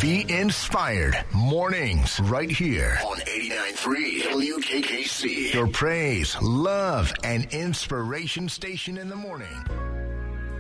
Be inspired. Mornings right here on 89.3 WKKC. Your praise, love, and inspiration station in the morning.